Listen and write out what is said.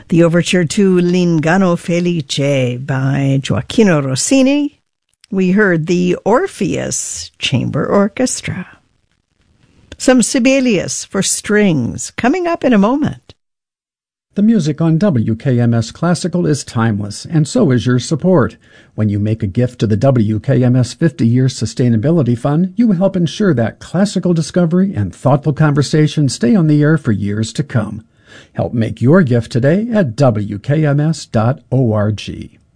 The overture to L'Inganno Felice by Gioacchino Rossini. We heard the Orpheus Chamber Orchestra. Some Sibelius for strings coming up in a moment. The music on WKMS Classical is timeless, and so is your support. When you make a gift to the WKMS 50-Year Sustainability Fund, you help ensure that classical discovery and thoughtful conversation stay on the air for years to come. Help make your gift today at WKMS.org.